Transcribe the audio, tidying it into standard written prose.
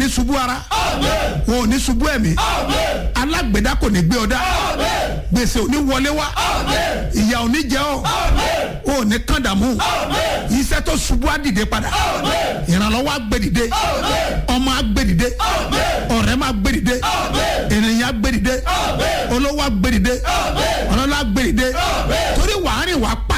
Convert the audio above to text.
ṣubú ara wọn ò ní ṣubú ẹ̀mí alágbèdá kò ní gbé ọ dá gbèsè ò ní wọlé wá ìyà ò ní jẹ ọ́ ò ní kàndàmú iṣẹ́ tó ṣubú á dìde padà ìrànlọ́wọ́ á gbé dìde ọmọ á gbé dìde ọ̀rẹ́ máa gbé dìde ènìyàn á gbé dìde olówó á gbé dìde ọlọ́lá á gbé dìde torí wàá rìn wàá pa